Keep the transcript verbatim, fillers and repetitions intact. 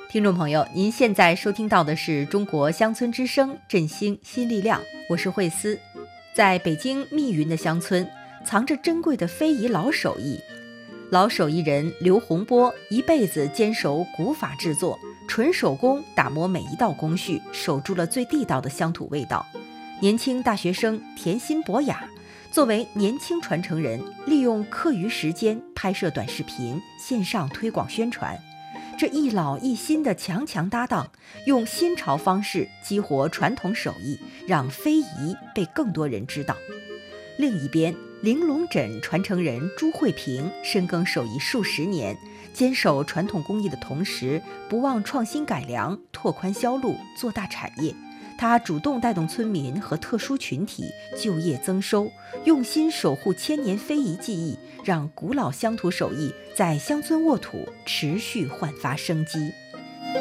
听众朋友，您现在收听到的是中国乡村之声振兴新力量，我是慧思。在北京密云的乡村，藏着珍贵的非遗老手艺。老手艺人刘洪波一辈子坚守古法制作，纯手工打磨每一道工序，守住了最地道的乡土味道。年轻大学生甜心博雅作为年轻传承人，利用课余时间拍摄短视频，线上推广宣传。这一老一新的强强搭档，用新潮方式激活传统手艺，让非遗被更多人知道。另一边，玲珑枕传承人朱慧萍深耕手艺数十年，坚守传统工艺的同时，不忘创新改良，拓宽销路，做大产业。他主动带动村民和特殊群体就业增收，用心守护千年非遗技艺，让古老乡土手艺在乡村沃土持续焕发生机。